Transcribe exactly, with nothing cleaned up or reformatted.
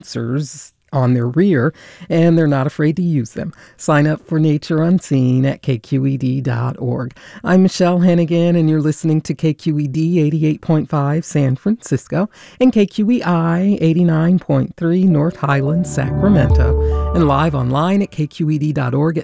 sensors on their rear, and they're not afraid to use them. Sign up for Nature Unseen at K Q E D dot org. I'm Michelle Hennigan, and you're listening to K Q E D eighty-eight point five San Francisco and K Q E I eighty-nine point three North Highlands, Sacramento, and live online at K Q E D dot org at